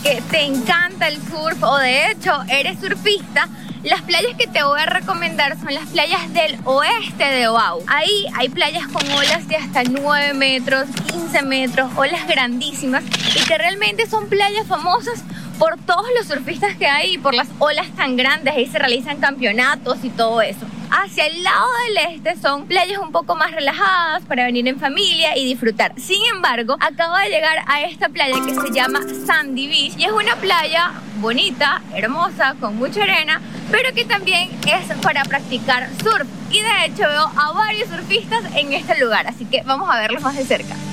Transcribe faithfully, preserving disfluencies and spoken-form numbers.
que te encanta el surf o de hecho eres surfista, las playas que te voy a recomendar son las playas del oeste de Oahu. Ahí hay playas con olas de hasta nueve metros, quince metros, olas grandísimas y que realmente son playas famosas por todos los surfistas que hay y por las olas tan grandes. Ahí se realizan campeonatos y todo eso. Hacia el lado del este son playas un poco más relajadas para venir en familia y disfrutar. Sin embargo, acabo de llegar a esta playa que se llama Sandy Beach y es una playa bonita, hermosa, con mucha arena, pero que también es para practicar surf. Y de hecho veo a varios surfistas en este lugar, así que vamos a verlos más de cerca.